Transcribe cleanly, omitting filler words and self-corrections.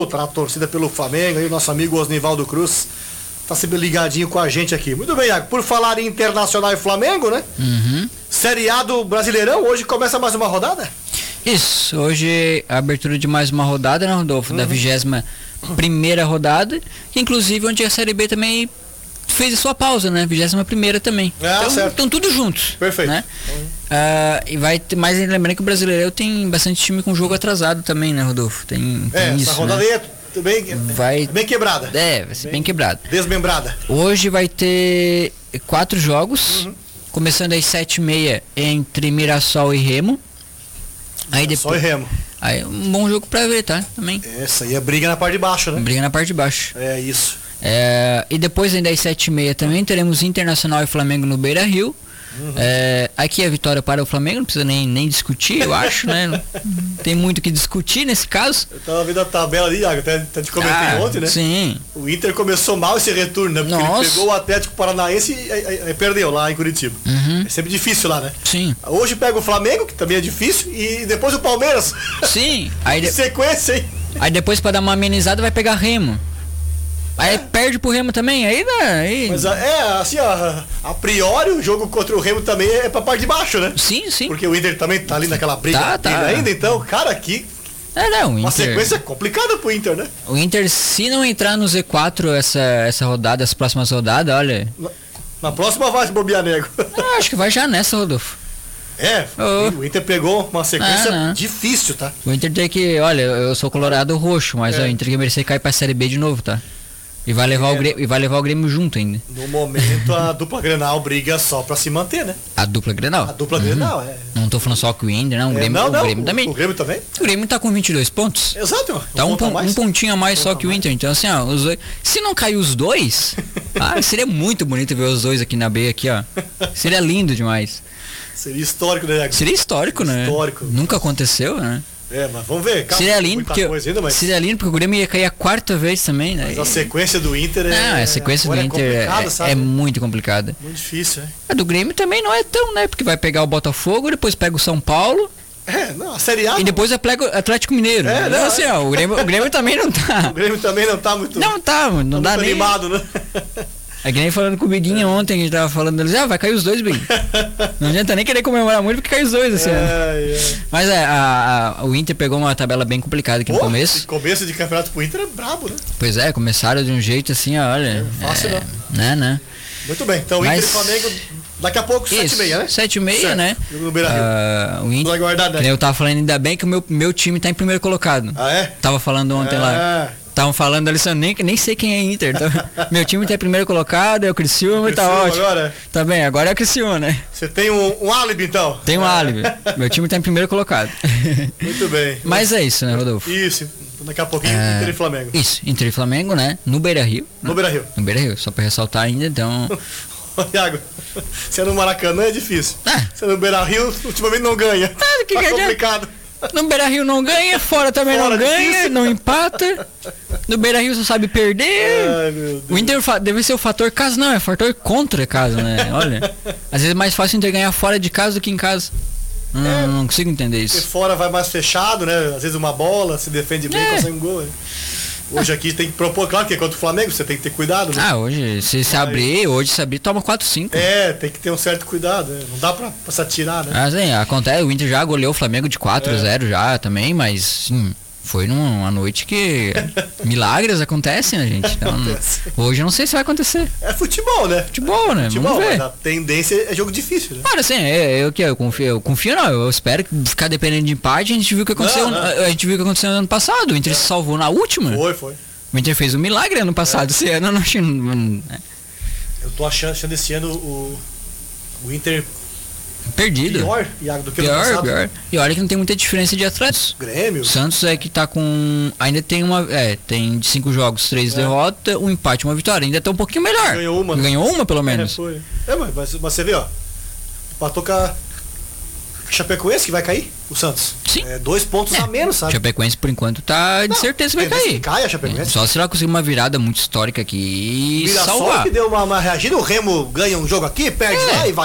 A torcida pelo Flamengo, aí o nosso amigo Osnivaldo Cruz tá sempre ligadinho com a gente aqui. Muito bem, Iago, por falar em Internacional e Flamengo, né? Série A do Brasileirão, hoje começa mais uma rodada? Isso, hoje a abertura de mais uma rodada, né, Rodolfo? Da 21ª rodada, que inclusive onde a Série B também fez a sua pausa, né? 21ª também. Então, certo. Estão tudo juntos. Perfeito. Né? E vai ter, mas lembrando que o Brasileirão tem bastante time com jogo atrasado também, né, Rodolfo? Tem isso, essa rodada, né? Aí é bem quebrada. Vai ser bem quebrada. Desmembrada. Hoje vai ter 4 jogos, começando às 7h30 entre Mirassol e Remo. Aí Mirassol depois, e Remo. Aí um bom jogo pra ver, tá? Também. Essa aí é briga na parte de baixo, né? Briga na parte de baixo. É isso. E depois ainda às 7h30 também teremos Internacional e Flamengo no Beira-Rio. Aqui é vitória para o Flamengo, não precisa nem discutir, eu acho, né? Não tem muito o que discutir nesse caso. Eu tava vendo a tabela ali, Iago, até te comentei ontem, né? Sim. O Inter começou mal esse retorno, né? Porque ele pegou o Atlético Paranaense e perdeu lá em Curitiba. É sempre difícil lá, né? Sim. Hoje pega o Flamengo, que também é difícil, e depois o Palmeiras. Sim. Sequência, hein? Aí depois, para dar uma amenizada, vai pegar Remo. Aí perde pro Remo também, aí... Mas assim, ó, a priori o jogo contra o Remo também é pra parte de baixo, né? Sim. Porque o Inter também tá ali naquela briga ainda, então, cara, aqui... uma sequência complicada pro Inter, né? O Inter, se não entrar no Z4 essa rodada, as próximas rodadas, olha... Na próxima vai se bobear, nego. Acho que vai já nessa, Rodolfo. O Inter pegou uma sequência difícil, tá? O Inter tem que, olha, eu sou colorado roxo, mas o Inter tem que merecer cair pra Série B de novo, tá? E vai levar o Grêmio junto ainda. No momento a dupla Grenal briga só pra se manter, né? A dupla Grenal? A dupla Grenal, Não tô falando só que o Inter, não. O Grêmio também. O Grêmio também? O Grêmio tá com 22 pontos. Exato. Tá um pontinho a mais só que o Inter. Então assim, ó, se não cair os dois, seria muito bonito ver os dois aqui na B, aqui, ó. Seria lindo demais. Seria histórico, né? Seria histórico, né? Histórico. Nunca aconteceu, né? Mas vamos ver. Calma, seria lindo porque o Grêmio ia cair a 4ª vez também, né? Mas a sequência do Inter a sequência do Inter é muito complicada. Muito difícil, A do Grêmio também não é tão, né? Porque vai pegar o Botafogo, depois pega o São Paulo. A Série A. E depois pega o Atlético Mineiro. Assim, ó, o Grêmio também não tá. O Grêmio também não tá muito. Não dá nem animado, né? É que nem falando com o Biguinha ontem, a gente tava falando deles, vai cair os dois, Biguinho. Não adianta nem querer comemorar muito porque cai os dois, assim. Mas o Inter pegou uma tabela bem complicada aqui no começo. Esse começo de campeonato pro Inter é brabo, né? Pois começaram de um jeito assim, olha. Fácil não. Né? Muito bem, então Inter e Flamengo daqui a pouco 7h30, né? 7h30, né? No Beira-Rio. O Inter, que eu tava falando, ainda bem que o meu time tá em primeiro colocado. Tava falando ontem lá. Estavam falando ali, nem sei quem é Inter. Então, meu time tá em primeiro colocado, é o Criciúma e tá ótimo. Agora? Tá bem, agora é o Criciúma, né? Você tem um álibi, então? Tem um álibi. Meu time tá em primeiro colocado. Muito bem. Mas é isso, né, Rodolfo? Isso. Daqui a pouquinho Inter e Flamengo. Isso, Inter e Flamengo, né? No Beira-Rio. No Beira-Rio. No Beira-Rio, só pra ressaltar ainda, então... Iago, se é no Maracanã é difícil. Se é no Beira-Rio, ultimamente não ganha. Tá complicado. No Beira-Rio não ganha, fora também não ganha, difícil. Não empata. No Beira-Rio só sabe perder. Ai, meu Deus. O Inter deve ser o fator casa, não, é fator contra casa, né? Olha, às vezes é mais fácil o Inter ganhar fora de casa do que em casa. Não consigo entender isso. Porque fora vai mais fechado, né? Às vezes uma bola, se defende bem, consegue um gol. Hoje aqui tem que propor, claro que é contra o Flamengo, você tem que ter cuidado, né? Hoje, se abrir, toma 4-5. Tem que ter um certo cuidado, né? Não dá pra se atirar, né? Acontece, o Inter já goleou o Flamengo de 4-0 já também, mas foi numa noite que milagres acontecem, né, gente? Então, hoje eu não sei se vai acontecer. É futebol, né? Futebol, né? Vamos ver. Mas a tendência é jogo difícil, né? Cara, assim, eu confio não, eu espero que ficar dependendo de empate, a gente viu o que aconteceu, a gente viu o que aconteceu no ano passado, o Inter se salvou na última. Foi. O Inter fez um milagre ano passado, esse ano eu não achei... Eu tô achando esse ano o Inter... Perdido. Pior, Iago, do que ano passado. Pior. E olha que não tem muita diferença de atletas. Grêmio. Santos é que tá com... Ainda tem tem de 5 jogos, 3 derrotas, um empate, uma vitória. Ainda tá um pouquinho melhor. Ganhou uma pelo menos. Foi. Mas você vê, ó. Empatou com a Chapecoense que vai cair, o Santos. Sim. 2 pontos a menos, sabe? Chapecoense por enquanto tá de certeza que vai cair. Cai a Chapecoense. Só se ela conseguir uma virada muito histórica aqui e Mirassol salvar. que deu uma reagida, o Remo ganha um jogo aqui, perde lá e vai.